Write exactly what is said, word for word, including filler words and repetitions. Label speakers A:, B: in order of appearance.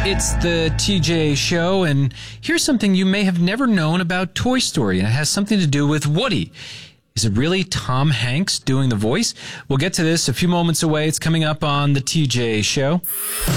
A: It's the T J Show, and here's something you may have never known about Toy Story, and it has something to do with Woody. Is it really Tom Hanks doing the voice? We'll get to this a few moments away. It's coming up on the T J Show.